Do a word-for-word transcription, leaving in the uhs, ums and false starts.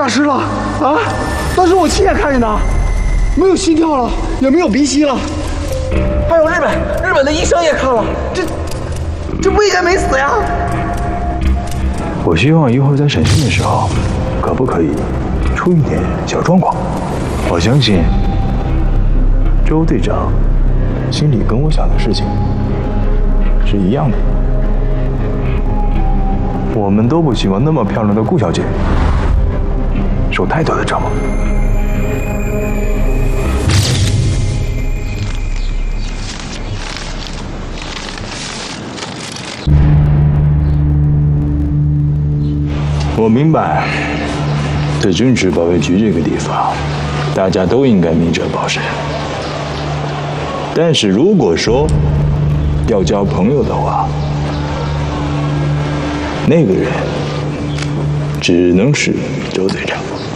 诈尸了啊！当时我亲眼看见的，没有心跳了，也没有鼻息了，还有日本日本的医生也看了，这这不应该没死呀！ 我希望以后在审讯的时候，可不可以出一点小状况？我相信周队长心里跟我想的事情是一样的。我们都不希望那么漂亮的顾小姐受太多的折磨。我明白，在军事保卫局这个地方，大家都应该明哲保身。但是如果说要交朋友的话，那个人只能是周队长。